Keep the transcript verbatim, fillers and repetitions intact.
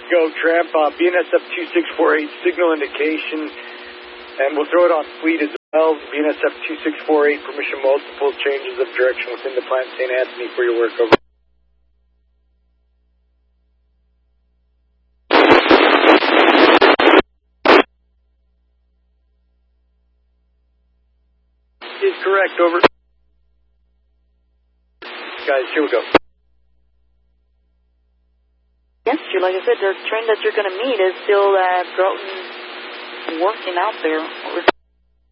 go, Tramp. Uh, B N S F two six four eight, signal indication, and we'll throw it on fleet as well. B N S F two six four eight, permission multiple changes of direction within the plant Saint Anthony for your work, over. Is correct, over. Guys, here we go. Yes, sure. Like I said, the train that you're going to meet is still uh, Broughton working out there.